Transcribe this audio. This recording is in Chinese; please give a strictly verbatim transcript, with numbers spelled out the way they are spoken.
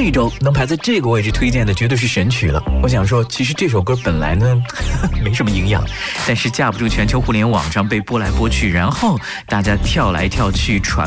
这一周能排在这个位置推荐的绝对是神曲了。我想说，其实这首歌本来呢没什么营养，但是架不住全球互联网上被播来播去，然后大家跳来跳去传